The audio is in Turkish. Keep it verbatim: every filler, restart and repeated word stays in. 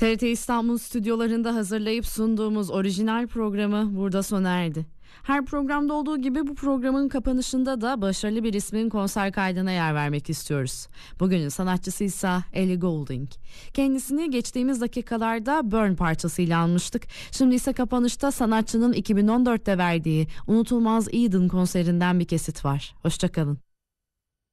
T R T İstanbul stüdyolarında hazırlayıp sunduğumuz orijinal programı burada sona erdi. Her programda olduğu gibi bu programın kapanışında da başarılı bir ismin konser kaydına yer vermek istiyoruz. Bugünün sanatçısı ise Ellie Goulding. Kendisini geçtiğimiz dakikalarda Burn parçasıyla almıştık. Şimdi ise kapanışta sanatçının iki bin on dörtte verdiği unutulmaz Eden konserinden bir kesit var. Hoşça kalın.